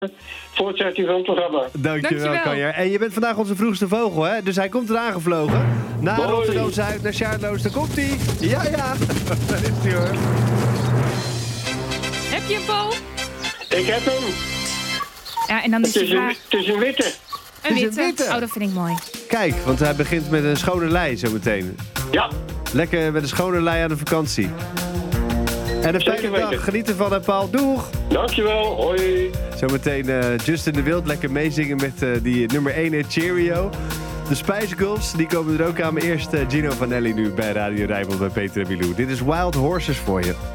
Voortzetting van het programma. Dankjewel, Kanjer. En je bent vandaag onze vroegste vogel, hè? Dus hij komt eraan gevlogen. Naar Mooi. Rotterdam-Zuid, naar Sjaardloos. Daar komt hij. Ja. Daar is hij, hoor. Heb je hem, Paul? Ik heb hem. Ja, en dan is Het de is, vraag... het is een witte. Een is een witte. witte. Oh, dat vind ik mooi. Kijk, want hij begint met een schone lei zometeen. Ja, Lekker met een schone lei aan de vakantie. En een Zeker fijne dag. weten. Geniet ervan, hè, Paul. Doeg! dankjewel. Hoi. Zometeen Justin de Wild lekker meezingen met die nummer 1 hit Cheerio. De Spice Girls, die komen er ook aan. Maar eerst Gino Vanelli nu bij Radio Rijnmond bij Peter en Milou. Dit is Wild Horses voor je.